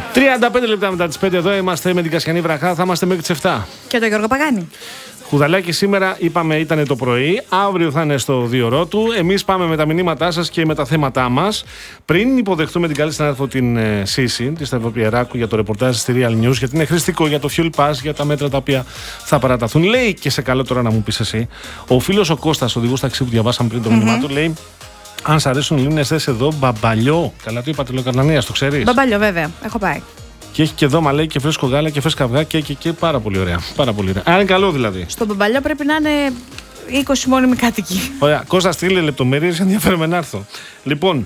35 λεπτά μετά τις 5 εδώ είμαστε με την Κασιανή Βραχά, θα είμαστε μέχρι τις 7. Και τον Γιώργο Παγάνη. Χουδαλάκι σήμερα είπαμε ήταν το πρωί, αύριο θα είναι στο 2ωρό του. Εμείς πάμε με τα μηνύματά σας και με τα θέματά μας. Πριν υποδεχτούμε την καλή συνάδελφο την Σύση, τη Σταυροπιεράκου, για το ρεπορτάζ στη Real News, γιατί είναι χρηστικό για το Fuel Pass, για τα μέτρα τα οποία θα παραταθούν. Λέει και σε καλό τώρα να μου πεις εσύ, ο φίλος ο Κώστας, οδηγός ταξί που διαβάσαμε πριν το μήνυμά του, λέει: αν σ' αρέσουν οι λίμνες, θες εδώ Μπαμπαλιό. Καλά το είπα, Τηλοκαρνανίας, το ξέρεις? Μπαμπαλιό, βέβαια, έχω πάει. Και έχει και δώμα, λέει, και φρέσκο γάλα και φρέσκα αυγά και πάρα πολύ ωραία. Πάρα πολύ ωραία. Άρα είναι καλό δηλαδή. Στο Μπαμπαλιό πρέπει να είναι 20 μόνιμοι κάτοικοι. Ωραία. Κώστα, στείλε λεπτομέρειες, ενδιαφέρομαι να έρθω. Λοιπόν,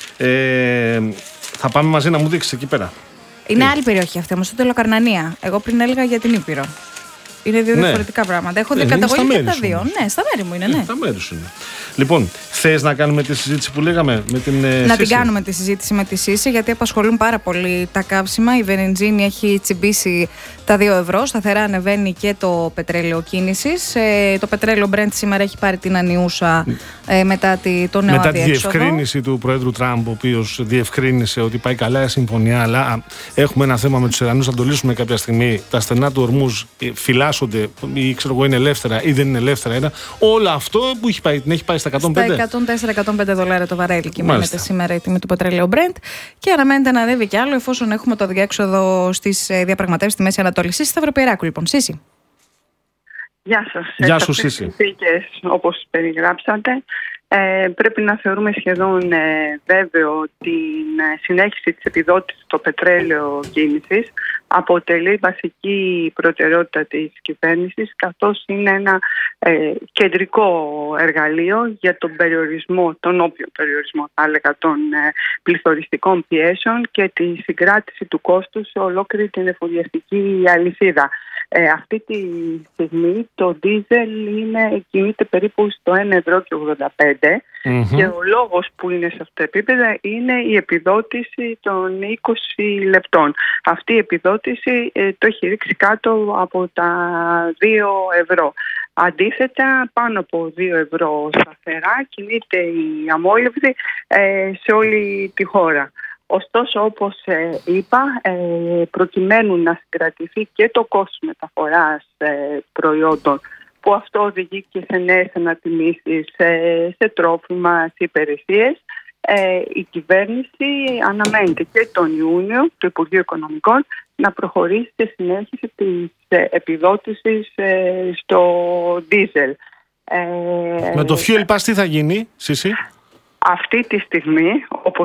θα πάμε μαζί να μου δείξεις εκεί πέρα. Είναι άλλη περιοχή αυτή όμως, στο Τηλοκαρνανία. Εγώ πριν έλεγα για την Ήπειρο. Είναι δύο διαφορετικά πράγματα. Έχω καταγωγή και τα δύο. Ναι, στα μέρη μου είναι. Ναι. Στα μέρη σου είναι. Λοιπόν, θες να κάνουμε τη συζήτηση που λέγαμε με την Να Σύση? την κάνουμε τη συζήτηση με τη Σύση, γιατί απασχολούν πάρα πολύ τα καύσιμα. Η βενζίνη έχει τσιμπήσει τα 2 ευρώ. Σταθερά ανεβαίνει και το πετρέλαιο κίνησης. Το πετρέλαιο Brent σήμερα έχει πάρει την ανιούσα μετά το νέο μετά αδιέξοδο. τη διευκρίνηση του Προέδρου Τραμπ, ο οποίος διευκρίνησε ότι πάει καλά η συμφωνία, αλλά έχουμε ένα θέμα με τους Ιρανούς. Θα το λύσουμε κάποια στιγμή. Τα στενά του Ορμούζ φυλάσσονται, ή ξέρω εγώ, είναι ελεύθερα ή δεν είναι ελεύθερα. Όλο αυτό που την έχει πάει στα 105. Στα $104-105 το βαρέλι κυμαίνεται σήμερα η τιμή του πετρελαίου Brent και αναμένεται να ανέβει κι άλλο εφόσον έχουμε το διέξοδο στις διαπραγματεύσεις στη Μέση Ανατολή. Σύση Σταυροπιεράκου, λοιπόν. Σύση. Γεια σας. Γεια σου, Σύση. Όπως περιγράψατε, πρέπει να θεωρούμε σχεδόν βέβαιο την συνέχιση της επιδότησης στο πετρέλαιο κίνησης αποτελεί βασική προτεραιότητα της κυβέρνησης, καθώς είναι ένα κεντρικό εργαλείο για τον περιορισμό, τον όποιο περιορισμό θα έλεγα, των πληθωριστικών πιέσεων και τη συγκράτηση του κόστους σε ολόκληρη την εφοδιαστική αλυσίδα. Αυτή τη στιγμή το ντίζελ κινείται περίπου στο 1,85 και ο λόγος που είναι σε αυτό το επίπεδο είναι η επιδότηση των 20 λεπτών. Αυτή η επιδότηση το έχει ρίξει κάτω από τα 2 ευρώ. Αντίθετα, πάνω από 2 ευρώ σταθερά κινείται η αμόλυβδη σε όλη τη χώρα. Ωστόσο, όπως είπα, προκειμένου να συγκρατηθεί και το κόστος μεταφοράς προϊόντων, που αυτό οδηγεί και σε νέες ανατιμήσεις σε τρόφιμα, σε υπηρεσίες, η κυβέρνηση αναμένεται και τον Ιούνιο, το Υπουργείο Οικονομικών, να προχωρήσει στη συνέχιση της επιδότησης στο ντίζελ. Με το Fuel Pass τι θα γίνει, Σύση? Αυτή τη στιγμή, όπως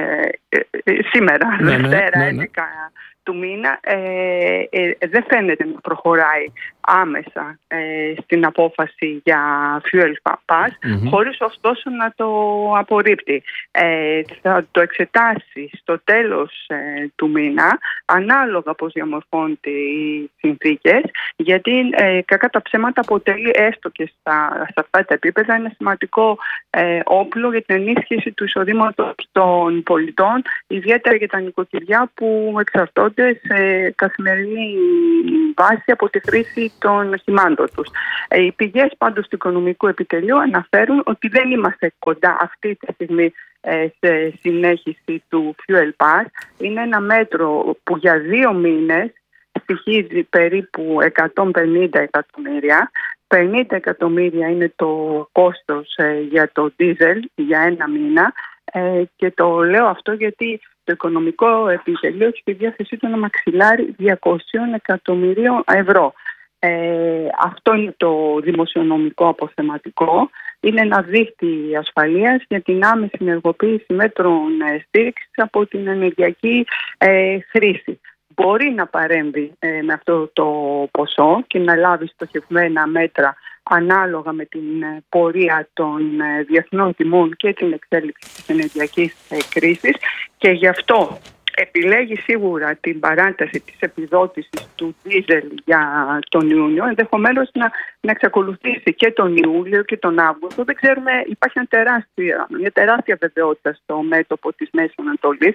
σήμερα, Δευτέρα 11 του μήνα, δεν φαίνεται να προχωράει άμεσα στην απόφαση για Fuel Pass, χωρίς ωστόσο να το απορρίπτει. Θα το εξετάσει στο τέλος του μήνα, ανάλογα πώς διαμορφώνται οι συνθήκες, γιατί κακά τα ψέματα αποτελεί έστω και σε αυτά τα επίπεδα ένα σημαντικό όπλο για την ενίσχυση του εισοδήματος των πολιτών, ιδιαίτερα για τα νοικοκυριά που εξαρτώνται σε καθημερινή βάση από τη χρήση των οχημάτων τους. Οι πηγές πάντως του Οικονομικού Επιτελείου αναφέρουν ότι δεν είμαστε κοντά αυτή τη στιγμή σε συνέχιση του Fuel Pass. Είναι ένα μέτρο που για 2 μήνες στοιχίζει περίπου 150 εκατομμύρια. 50 εκατομμύρια είναι το κόστος για το ντίζελ για 1 μήνα. Και το λέω αυτό γιατί το Οικονομικό Επιτελείο έχει στη διάθεσή του ένα μαξιλάρι 200 εκατομμυρίων ευρώ. Αυτό είναι το δημοσιονομικό αποθεματικό. Είναι ένα δίχτυ ασφαλείας για την άμεση ενεργοποίηση μέτρων στήριξης από την ενεργειακή χρήση. Μπορεί να παρέμβει με αυτό το ποσό και να λάβει στοχευμένα μέτρα ανάλογα με την πορεία των διεθνών τιμών και την εξέλιξη της ενεργειακής κρίσης, και γι' αυτό επιλέγει σίγουρα την παράταση της επιδότησης του ντίζελ για τον Ιούνιο, ενδεχομένως να εξακολουθήσει και τον Ιούλιο και τον Αύγουστο. Δεν ξέρουμε, υπάρχει μια τεράστια βεβαιότητα στο μέτωπο της Μέσης Ανατολής.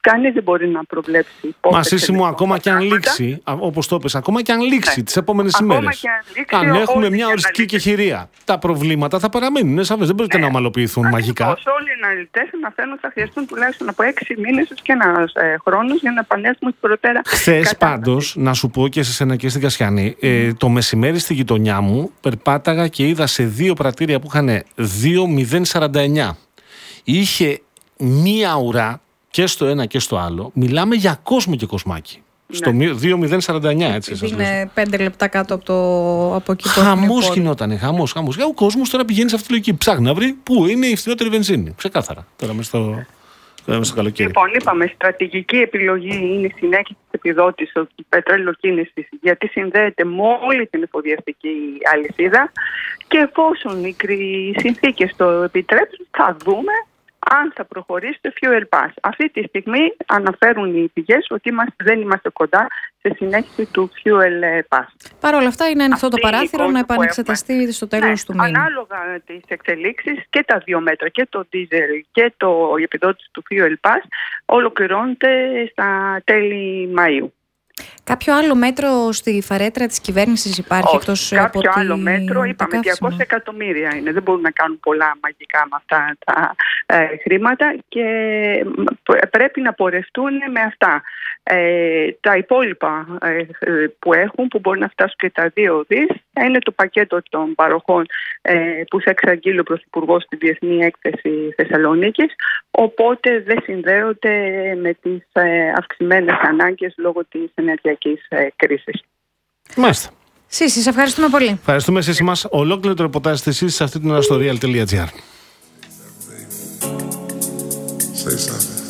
Κανείς δεν μπορεί να προβλέψει πότε. Μα Σύση μου, ακόμα και αν λήξει, όπως το είπες, ακόμα και αν λήξει τις επόμενες ημέρες, αν έχουμε μια οριστική κεχηρία, τα προβλήματα θα παραμείνουν. Είναι σαφές, δεν μπορείτε να ομαλοποιηθούν μαγικά. Όλοι οι αναλυτές αναφέρουν ότι θα χρειαστούν τουλάχιστον από 6 μήνες και ένας χρόνος για να επανέλθουμε στην προτέρα. Χθες πάντως, να σου πω και σε σένα και στην Κασιανή, το μεσημέρι στη γειτονιά μου περπάταγα και είδα σε 2 πρατήρια που είχαν 2,049. Είχε μία ουρά και στο ένα και στο άλλο. Μιλάμε για κόσμο και κοσμάκι. Στο 2,049, έτσι. Είναι 5 λεπτά κάτω από εκεί που χαμός γινότανε, χαμός. Ο κόσμος τώρα πηγαίνει σε αυτή τη λογική. Ψάχνει να βρει πού είναι η φθηνότερη βενζίνη. Ξεκάθαρα. Τώρα μες στο καλοκαίρι. Λοιπόν, είπαμε, στρατηγική επιλογή είναι η συνέχιση της επιδότησης του πετρελαιοκίνησης, γιατί συνδέεται με όλη την εφοδιαστική αλυσίδα και εφόσον οι συνθήκες το επιτρέψουν, θα δούμε αν θα προχωρήσει το Fuel Pass. Αυτή τη στιγμή αναφέρουν οι πηγές ότι δεν είμαστε κοντά σε συνέχιση του Fuel Pass. Παρ' όλα αυτά είναι ανοιχτό το παράθυρο να επανεξεταστεί στο τέλος του μήνα. Ανάλογα τις εξελίξεις και τα 2 μέτρα, και το diesel και η επιδότηση του Fuel Pass, ολοκληρώνεται στα τέλη Μαΐου. Κάποιο άλλο μέτρο στη φαρέτρα της κυβέρνησης υπάρχει? Κάποιο άλλο μέτρο, είπαμε 200 εκατομμύρια είναι. Δεν μπορούν να κάνουν πολλά μαγικά με αυτά τα χρήματα και πρέπει να πορευτούν με αυτά. Τα υπόλοιπα που έχουν, που μπορεί να φτάσουν και τα 2 δις, είναι το πακέτο των παροχών που θα εξαγγείλει ο Πρωθυπουργός στη Διεθνή Έκθεση Θεσσαλονίκης, οπότε δεν συνδέονται με τις αυξημένες ανάγκες λόγω της ενεργειακής κρίσης. Μάλιστα. Σύση, σε ευχαριστούμε πολύ. Ευχαριστούμε Σύση μας. Ολόκληρο το ρεπορτάζ της Σύσης σε αυτή την ώρα στο real.gr.